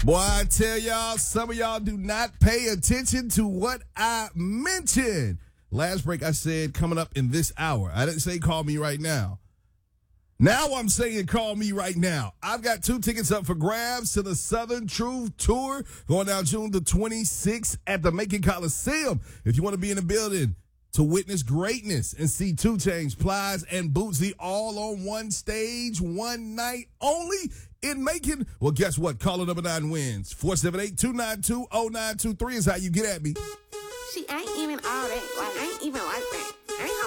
Boy, I tell y'all, some of y'all do not pay attention to what I mentioned. Last break, I said coming up in this hour. I didn't say call me right now. Now I'm saying call me right now. I've got 2 tickets up for grabs to the Southern Truth Tour going down June the 26th at the Macon Coliseum. If you want to be in the building to witness greatness and see 2 Chainz, Plies, and Bootsy all on one stage, one night only in Macon, well, guess what? Caller number 9 wins. 478-292-0923 is how you get at me. She ain't even all that. Like, I ain't even like that.